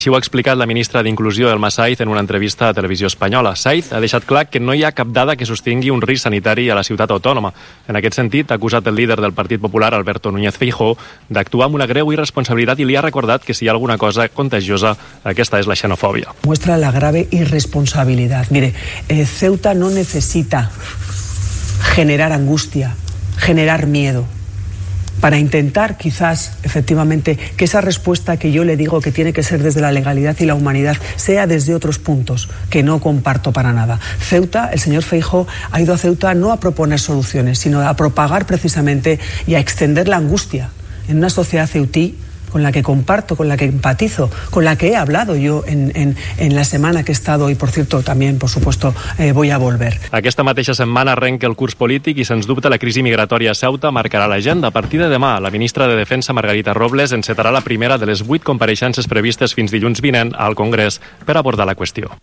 Així ho ha explicat la ministra d'Inclusió, Elma Saiz, en una entrevista a Televisió Espanyola. Saiz ha deixat clar que no hi ha cap dada que sostingui un risc sanitari a la ciutat autònoma. En aquest sentit, ha acusat el líder del Partit Popular, Alberto Núñez Feijóo, d'actuar amb una greu irresponsabilitat i li ha recordat que si hi ha alguna cosa contagiosa, aquesta és la xenofòbia. Muestra la grave irresponsabilidad. Mire, Ceuta no necesita generar angustia, generar miedo, para intentar quizás, efectivamente, que esa respuesta que yo le digo que tiene que ser desde la legalidad y la humanidad sea desde otros puntos que no comparto para nada. Ceuta, el señor Feijóo ha ido a Ceuta no a proponer soluciones, sino a propagar precisamente y a extender la angustia en una sociedad ceutí con la que comparto, con la que empatizo, con la que he hablado yo en la semana que he estado y, por cierto, también, por supuesto, voy a volver. Aquesta mateixa setmana arrenca el curs polític i, sens dubte, la crisi migratòria a Ceuta marcarà l'agenda. A partir de demà, la ministra de Defensa, Margarita Robles, encetarà la primera de les 8 compareixences previstes fins dilluns vinent al Congrés per abordar la qüestió.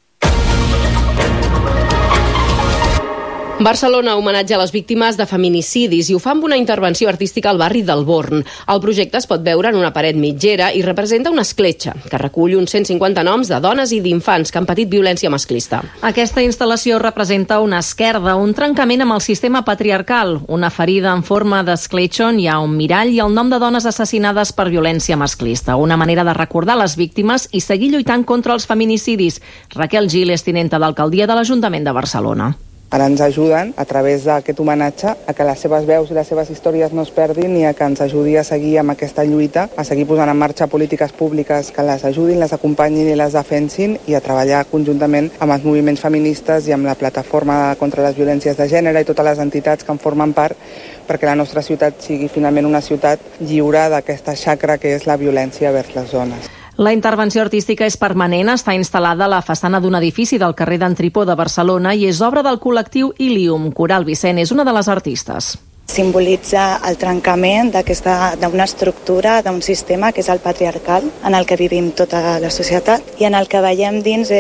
Barcelona homenatja a les víctimes de feminicidis i ho fa amb una intervenció artística al barri del Born. El projecte es pot veure en una paret mitgera i representa una escletxa que recull uns 150 noms de dones i d'infants que han patit violència masclista. Aquesta instal·lació representa una esquerda, un trencament amb el sistema patriarcal, una ferida en forma d'escletxa on hi ha un mirall i el nom de dones assassinades per violència masclista. Una manera de recordar les víctimes i seguir lluitant contra els feminicidis. Raquel Gil és tinenta d'alcaldia de l'Ajuntament de Barcelona. Ara ens ajuden, a través d'aquest homenatge, a que les seves veus i les seves històries no es perdin i a que ens ajudi a seguir amb aquesta lluita, a seguir posant en marxa polítiques públiques que les ajudin, les acompanyin i les defensin i a treballar conjuntament amb els moviments feministes i amb la plataforma contra les violències de gènere i totes les entitats que en formen part perquè la nostra ciutat sigui finalment una ciutat lliure d'aquesta xacra que és la violència vers les dones. La intervenció artística és permanent, està instal·lada a la façana d'un edifici del carrer d'en Tripó de Barcelona i és obra del col·lectiu Ilium. Coral Vicent és una de les artistes. Simbolitza el trencament d'una estructura, d'un sistema que és el patriarcal, en el que vivim tota la societat, i en el que veiem dins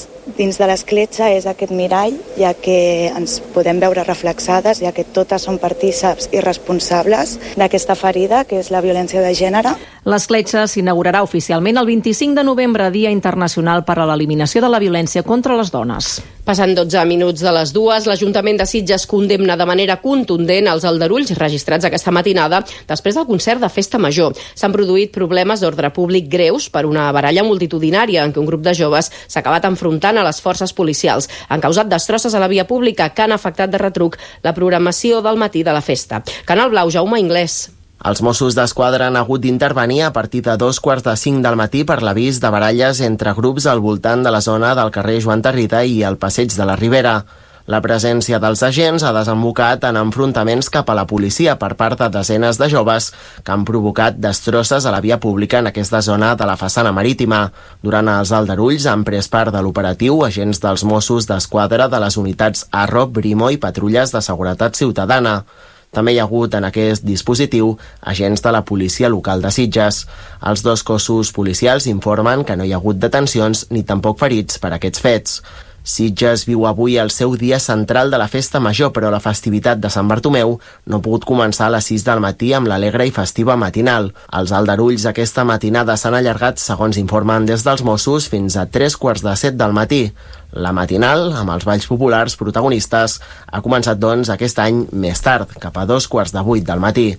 de l'escletxa és aquest mirall, ja que ens podem veure reflexades, ja que totes són partícips i responsables d'aquesta ferida, que és la violència de gènere. L'escletxa s'inaugurarà oficialment el 25 de novembre, Dia Internacional per a l'Eliminació de la Violència contra les Dones. Passant 12 minuts de les 2, l'Ajuntament de Sitges condemna de manera contundent els aldarulls registrats aquesta matinada després del concert de Festa Major. S'han produït problemes d'ordre públic greus per una baralla multitudinària en què un grup de joves s'ha acabat enfrontant a les forces policials. Han causat destrosses a la via pública que han afectat de retruc la programació del matí de la festa. Canal Blau, Jaume Inglés. Els Mossos d'Esquadra han hagut d'intervenir a partir de 2:45 del matí per l'avís de baralles entre grups al voltant de la zona del carrer Joan Tarrida i el Passeig de la Ribera. La presència dels agents ha desembocat en enfrontaments cap a la policia per part de desenes de joves que han provocat destrosses a la via pública en aquesta zona de la façana marítima. Durant els aldarulls han pres part de l'operatiu agents dels Mossos d'Esquadra de les unitats Arro, Brimo i patrulles de seguretat ciutadana. També hi ha hagut en aquest dispositiu agents de la policia local de Sitges. Els dos cossos policials informen que no hi ha hagut detencions ni tampoc ferits per aquests fets. Sitges viu avui el seu dia central de la Festa Major, però la festivitat de Sant Bartomeu no ha pogut començar a les 6 del matí amb l'alegre i festiva matinal. Els aldarulls aquesta matinada s'han allargat, segons informen des dels Mossos, fins a 3:45 del matí. La matinal, amb els balls populars protagonistes, ha començat, doncs, aquest any més tard, cap a 2:45 del matí.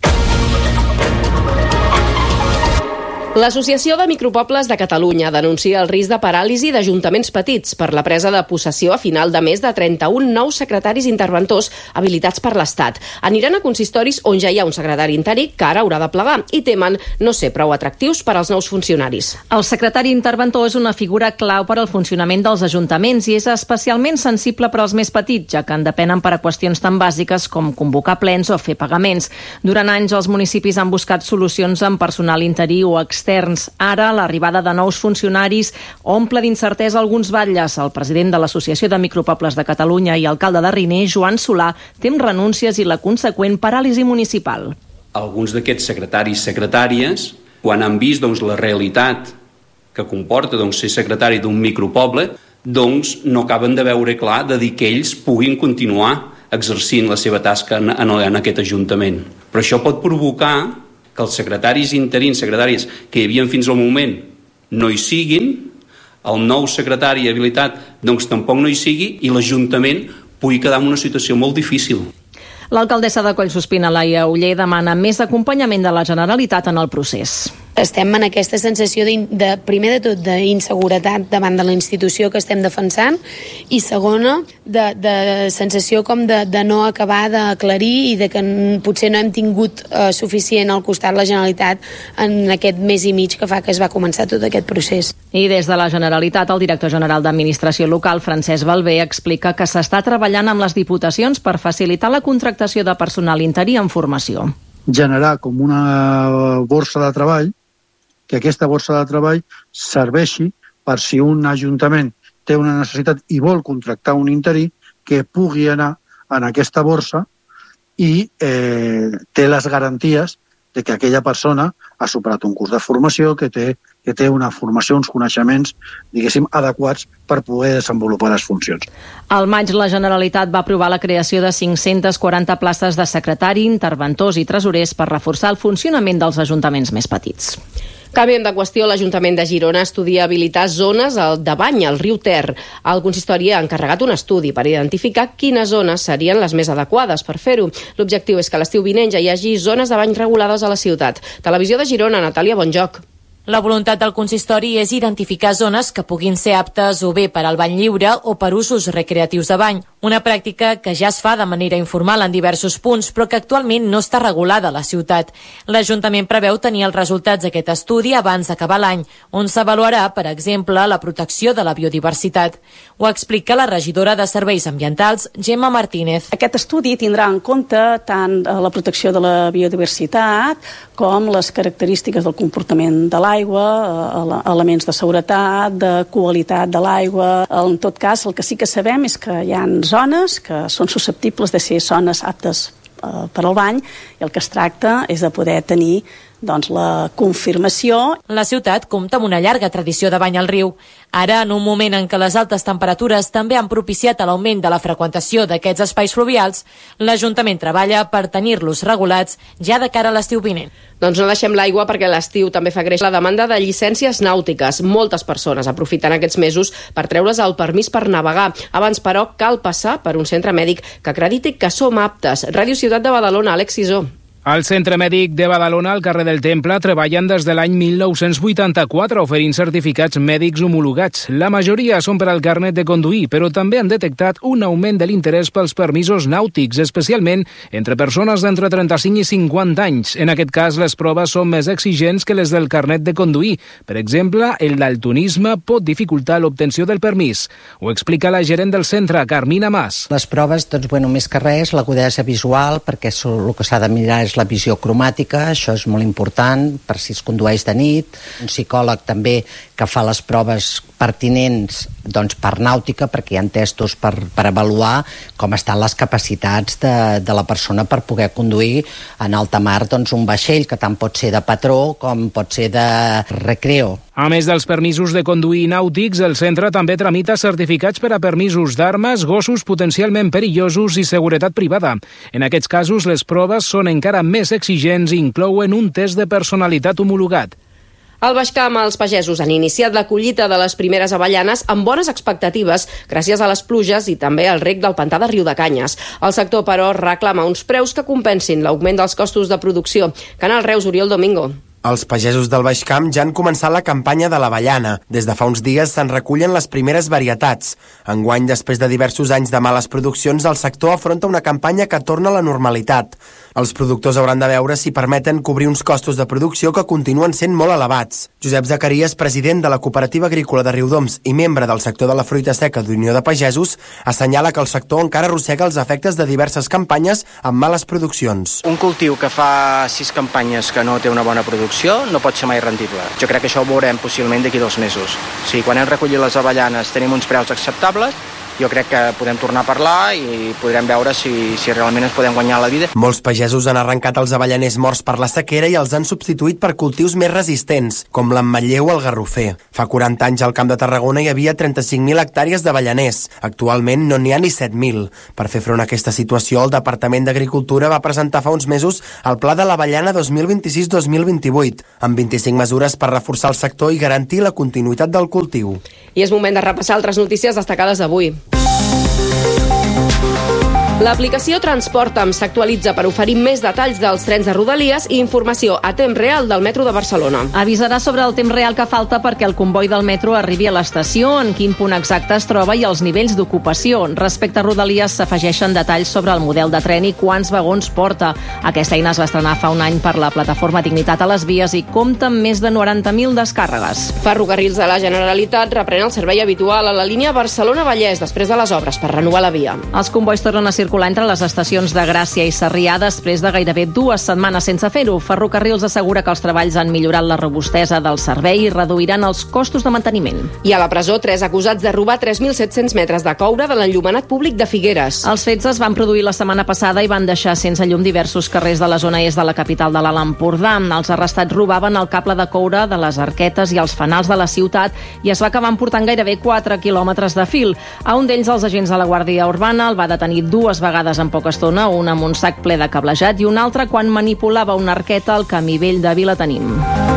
L'Associació de Micropobles de Catalunya denuncia el risc de paràlisi d'ajuntaments petits per la presa de possessió a final de mes de 31 nous secretaris interventors habilitats per l'Estat. Aniran a consistoris on ja hi ha un secretari interí que ara haurà de plegar i temen no ser prou atractius per als nous funcionaris. El secretari interventor és una figura clau per al funcionament dels ajuntaments i és especialment sensible per als més petits, ja que en depenen per a qüestions tan bàsiques com convocar plens o fer pagaments. Durant anys els municipis han buscat solucions amb personal interí o externs. Ara, l'arribada de nous funcionaris omple d'incertesa alguns batlles. El president de l'Associació de Micropobles de Catalunya i alcalde de Riner, Joan Solà, tem renúncies i la conseqüent paràlisi municipal. Alguns d'aquests secretaris i secretàries, quan han vist la realitat que comporta ser secretari d'un micropoble, no acaben de veure clar de dir que ells puguin continuar exercint la seva tasca en aquest Ajuntament. Però això pot provocar que els secretaris interins, secretàries que hi havia fins al moment no hi siguin, el nou secretari habilitat doncs tampoc no hi sigui i l'Ajuntament pugui quedar en una situació molt difícil. L'alcaldessa de Collsuspina, Laia Oller, demana més acompanyament de la Generalitat en el procés. Estem en aquesta sensació primer de tot d'inseguretat davant de la institució que estem defensant i segona de sensació com de no acabar d'aclarir i de que potser no hem tingut suficient al costat la Generalitat en aquest mes i mig que fa que es va començar tot aquest procés. I des de la Generalitat, el director general d'Administració Local, Francesc Balbé, explica que s'està treballant amb les diputacions per facilitar la contractació de personal interí en formació. Generar com una borsa de treball, que aquesta borsa de treball serveixi per si un ajuntament té una necessitat i vol contractar un interí, que pugui anar en aquesta borsa i té les garanties de que aquella persona ha superat un curs de formació, que té una formació, uns coneixements, diguéssim, adequats per poder desenvolupar les funcions. Al maig, la Generalitat va aprovar la creació de 540 places de secretari, interventors i tresorers per reforçar el funcionament dels ajuntaments més petits. Canviem de qüestió, l'Ajuntament de Girona estudia habilitar zones de bany al riu Ter. El consistori ha encarregat un estudi per identificar quines zones serien les més adequades per fer-ho. L'objectiu és que l'estiu vinent ja hi hagi zones de bany regulades a la ciutat. Televisió de Girona, Natàlia Bonjoc. La voluntat del consistori és identificar zones que puguin ser aptes o bé per al bany lliure o per usos recreatius de bany, una pràctica que ja es fa de manera informal en diversos punts, però que actualment no està regulada a la ciutat. L'Ajuntament preveu tenir els resultats d'aquest estudi abans d'acabar l'any, on s'avaluarà, per exemple, la protecció de la biodiversitat. Ho explica la regidora de Serveis Ambientals, Gemma Martínez. Aquest estudi tindrà en compte tant la protecció de la biodiversitat com les característiques del comportament de l'aigua, elements de seguretat, de qualitat de l'aigua. En tot cas, el que sí que sabem és que hi ha zones que són susceptibles de ser zones aptes per al bany i el que es tracta és de poder tenir la confirmació. La ciutat compta amb una llarga tradició de bany al riu. Ara, en un moment en què les altes temperatures també han propiciat l'augment de la freqüentació d'aquests espais fluvials, l'Ajuntament treballa per tenir-los regulats ja de cara a l'estiu vinent. Doncs no deixem l'aigua perquè l'estiu també fa créixer la demanda de llicències nàutiques. Moltes persones aprofiten aquests mesos per treure's el permís per navegar. Abans, però, cal passar per un centre mèdic que acrediti que som aptes. Ràdio Ciutat de Badalona, Àlex Sisó. Al Centre Mèdic de Badalona, al carrer del Temple, treballen des de l'any 1984 oferint certificats mèdics homologats. La majoria són per al carnet de conduir, però també han detectat un augment de l'interès pels permisos nàutics, especialment entre persones d'entre 35 i 50 anys. En aquest cas, les proves són més exigents que les del carnet de conduir. Per exemple, el daltonisme pot dificultar l'obtenció del permís. Ho explica la gerent del centre, Carmina Mas. Les proves, més que res, l'agudesa visual, perquè el que s'ha de mirar és la visió cromàtica, això és molt important per si es condueix de nit. Un psicòleg també que fa les proves pertinents per nàutica, perquè hi ha testos per avaluar com estan les capacitats de la persona per poder conduir en alta mar un vaixell, que tant pot ser de patró com pot ser de recreo. A més dels permisos de conduir nàutics, el centre també tramita certificats per a permisos d'armes, gossos potencialment perillosos i seguretat privada. En aquests casos, les proves són encara més exigents i inclouen un test de personalitat homologat. Al Baix Camp, els pagesos han iniciat la collita de les primeres avellanes amb bones expectatives gràcies a les pluges i també al reg del pantà de Riudecanyes. El sector, però, reclama uns preus que compensin l'augment dels costos de producció. Canal Reus, Oriol Domingo. Els pagesos del Baix Camp ja han començat la campanya de l'avellana. Des de fa uns dies se'n recullen les primeres varietats. Enguany, després de diversos anys de males produccions, el sector afronta una campanya que torna a la normalitat. Els productors hauran de veure si permeten cobrir uns costos de producció que continuen sent molt elevats. Josep Zacarías, president de la Cooperativa Agrícola de Riudoms i membre del sector de la fruita seca d'Unió de Pagesos, assenyala que el sector encara arrossega els efectes de diverses campanyes amb males produccions. Un cultiu que fa 6 campanyes que no té una bona producció no pot ser mai rendible. Jo crec que això ho veurem possiblement d'aquí 2 mesos. O sigui, quan hem recollit les avellanes tenim uns preus acceptables jo crec que podem tornar a parlar i podrem veure si realment ens podem guanyar la vida. Molts pagesos han arrencat els avellaners morts per la sequera i els han substituït per cultius més resistents, com l'ametller o el garrofer. Fa 40 anys al Camp de Tarragona hi havia 35.000 hectàrees d'avellaners. Actualment no n'hi ha ni 7.000. Per fer front a aquesta situació, el Departament d'Agricultura va presentar fa uns mesos el Pla de l'Avellana 2026-2028, amb 25 mesures per reforçar el sector i garantir la continuïtat del cultiu. I és moment de repassar altres notícies destacades d'avui. L'aplicació Transporta'm s'actualitza per oferir més detalls dels trens de Rodalies i informació a temps real del metro de Barcelona. Avisarà sobre el temps real que falta perquè el comboi del metro arribi a l'estació, en quin punt exacte es troba i els nivells d'ocupació. Respecte a Rodalies s'afegeixen detalls sobre el model de tren i quants vagons porta. Aquesta eina es va estrenar fa un any per la plataforma Dignitat a les vies i compta amb més de 90.000 descàrregues. Ferrocarrils de la Generalitat reprèn el servei habitual a la línia Barcelona-Vallès després de les obres per renovar la via. Els combois tornen a circular entre les estacions de Gràcia i Sarrià després de gairebé 2 setmanes sense fer-ho. Ferrocarrils assegura que els treballs han millorat la robustesa del servei i reduiran els costos de manteniment. I a la presó, 3 acusats de robar 3.700 metres de coure de l'enllumenat públic de Figueres. Els fets es van produir la setmana passada i van deixar sense llum diversos carrers de la zona est de la capital de l'Alt Empordà. Els arrestats robaven el cable de coure de les arquetes i els fanals de la ciutat i es va acabar emportant gairebé 4 quilòmetres de fil. A un d'ells, els agents de la Guàrdia Urbana el va detenir 2 vegades en poca estona, un amb un sac ple de cablejat i un altre quan manipulava una arqueta al camí vell de Vilatenim.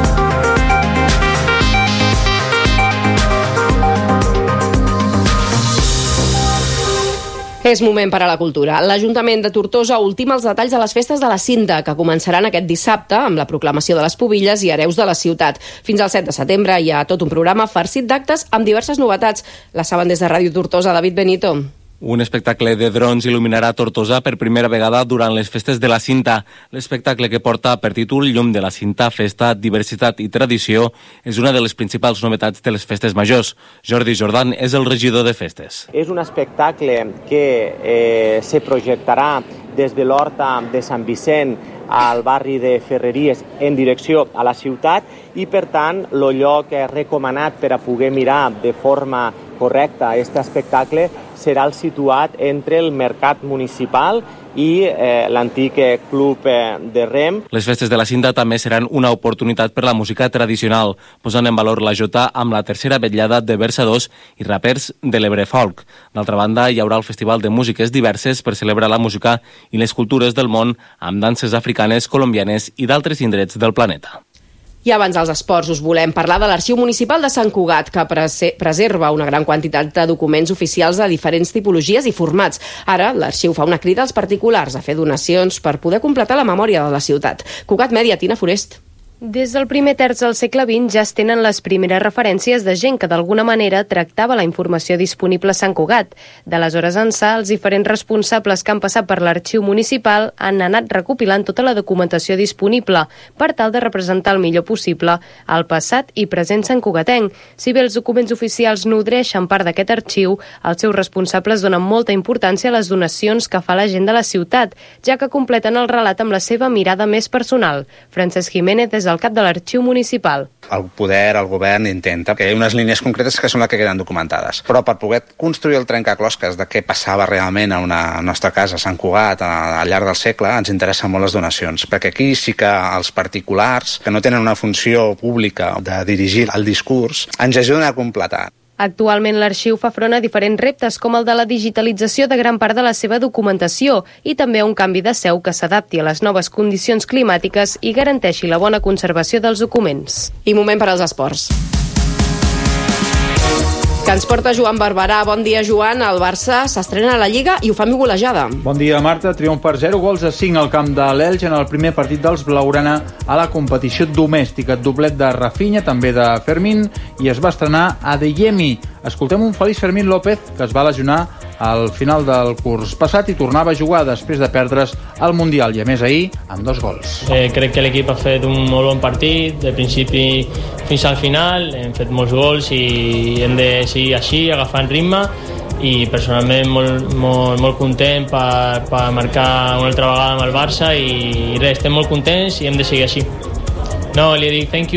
És moment per a la cultura. L'Ajuntament de Tortosa ultima els detalls de les festes de la Cinta, que començaran aquest dissabte amb la proclamació de les pubilles i hereus de la ciutat. Fins al 7 de setembre hi ha tot un programa farcit d'actes amb diverses novetats. La saben des de Ràdio Tortosa, David Benito. Un espectacle de drons il·luminarà Tortosa per primera vegada durant les festes de la Cinta. L'espectacle, que porta per títol Llum de la Cinta, Festa, Diversitat i Tradició, és una de les principals novetats de les festes majors. Jordi Jordan és el regidor de festes. És un espectacle que se projectarà des de l'Horta de Sant Vicent al barri de Ferreries en direcció a la ciutat i, per tant, el lloc recomanat per a poder mirar de forma correcta aquest espectacle serà el situat entre el Mercat Municipal i l'antic Club de Rem. Les festes de la Cinta també seran una oportunitat per la música tradicional, posant en valor la jota amb la tercera vetllada de versadors i rapers de l'Ebre Folk. D'altra banda, hi haurà el Festival de Músiques Diverses per celebrar la música i les cultures del món amb danses africanes, colombianes i d'altres indrets del planeta. I abans dels esports us volem parlar de l'Arxiu Municipal de Sant Cugat, que preserva una gran quantitat de documents oficials de diferents tipologies i formats. Ara, l'arxiu fa una crida als particulars a fer donacions per poder completar la memòria de la ciutat. Cugat Mèdia, Tina Forest. Des del primer terç del segle XX ja es tenen les primeres referències de gent que d'alguna manera tractava la informació disponible a Sant Cugat. D'aleshores ençà, els diferents responsables que han passat per l'arxiu municipal han anat recopilant tota la documentació disponible per tal de representar el millor possible el passat i present santcugatenc. Si bé els documents oficials nodreixen part d'aquest arxiu, els seus responsables donen molta importància a les donacions que fa la gent de la ciutat, ja que completen el relat amb la seva mirada més personal. Francesc Jiménez és el cap de l'arxiu municipal. El poder, el govern, intenta que hi ha unes línies concretes que són les que queden documentades. Però per poder construir el trencaclosques de què passava realment a una nostra casa, a Sant Cugat, al llarg del segle, ens interessen molt les donacions. Perquè aquí sí que els particulars, que no tenen una funció pública de dirigir el discurs, ens ajuden a completar. Actualment l'arxiu fa front a diferents reptes com el de la digitalització de gran part de la seva documentació i també a un canvi de seu que s'adapti a les noves condicions climàtiques i garanteixi la bona conservació dels documents. I moment per als esports. Que ens porta Joan Barberà. Bon dia, Joan. El Barça s'estrena a la Lliga i ho fa amb golejada. Bon dia, Marta. Triomf per 0 gols a 5 al camp de l'Elx en el primer partit dels blaugrana a la competició domèstica. Doblet de Rafinha, també de Fermín, i es va estrenar Adeyemi. Escoltem un feliç Fermín López, que es va lesionar al final del curs passat i tornava a jugar després de perdre's al Mundial, i a més ahir amb 2 gols. Crec que l'equip ha fet un molt bon partit, de principi fins al final, hem fet molts gols i hem de seguir així, agafant ritme, i personalment molt content per marcar una altra vegada amb el Barça i res, estem molt contents i hem de seguir així. No, li dic thank you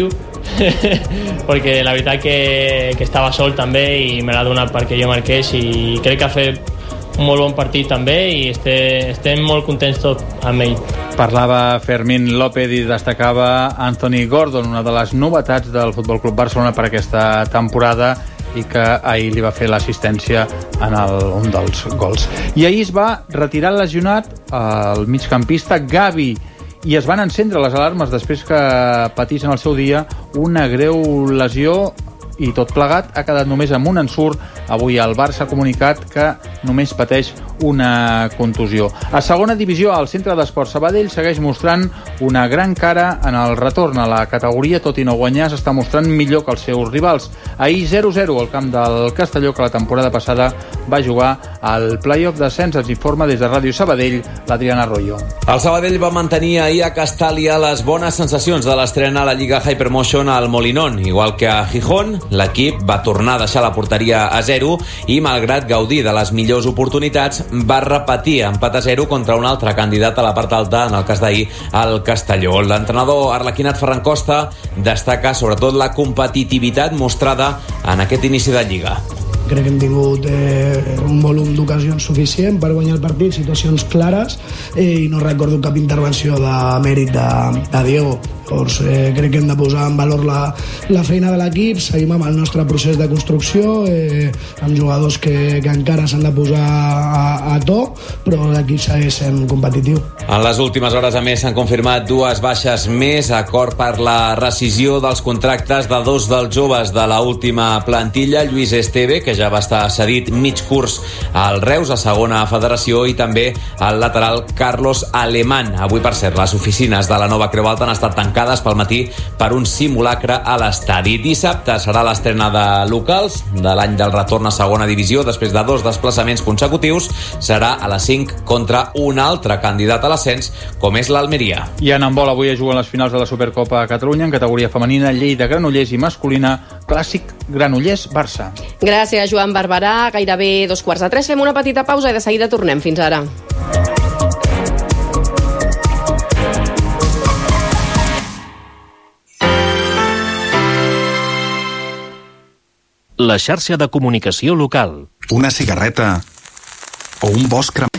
perquè la veritat que estava sol també i me l'ha donat perquè jo marqués i crec que ha fet un molt bon partit també i estem molt contents tots amb ell. Parlava Fermín López i destacava Anthony Gordon, una de les novetats del Futbol Club Barcelona per aquesta temporada i que ahir li va fer l'assistència en un dels gols. I ahir es va retirar lesionat el migcampista Gavi i es van encendre les alarmes després que patís en el seu dia una greu lesió i tot plegat ha quedat només amb un ensurt. Avui el Barça ha comunicat que només pateix una contusió. A segona divisió, el Centre d'Esports Sabadell segueix mostrant una gran cara en el retorn a la categoria, tot i no guanyar, s'està mostrant millor que els seus rivals. Ahir 0-0 al camp del Castelló, que la temporada passada va jugar al play-off d'ascens. Ens informa des de Ràdio Sabadell l'Adriana Arroyo. El Sabadell va mantenir ahir a Castàlia les bones sensacions de l'estrena a la Lliga Hypermotion al Molinón. Igual que a Gijón, l'equip va tornar a deixar la porteria a 0 i, malgrat gaudir de les millors oportunitats, va repetir empat a 0 contra un altre candidat a la part alta, en el cas d'ahir, el Castelló. L'entrenador arlequinat Ferran Costa destaca sobretot la competitivitat mostrada en aquest inici de Lliga. Crec que hem tingut un volum d'ocasions suficient per guanyar el partit, situacions clares, i no recordo cap intervenció de mèrit de Diego. Llavors, crec que hem de posar en valor la feina de l'equip, seguim amb el nostre procés de construcció, amb jugadors que encara s'han de posar a to, però l'equip segueix sent competitiu. En les últimes hores, a més, s'han confirmat 2 baixes més, acord per la rescisió dels contractes de 2 dels joves de l'última plantilla, Lluís Esteve, que ja va estar cedit mig curs al Reus, a segona federació, i també el lateral Carlos Alemán. Avui, per cert, les oficines de la nova Creu Alta han estat tancades pel matí per un simulacre a l'estadi. Dissabte serà l'estrena de locals de l'any del retorn a segona divisió, després de 2 desplaçaments consecutius. Serà a les 5 contra un altre candidat a l'ascens, com és l'Almeria. I en handbol, avui es juguen les finals de la Supercopa a Catalunya en categoria femenina, Lleida-Granollers, i masculina, clàssic Granollers-Barça. Gràcies, Joan Barberà. Gairebé 2:45. Fem una petita pausa i de seguida tornem. Fins ara. La xarxa de comunicació local. Una cigarreta o un bosc cremat.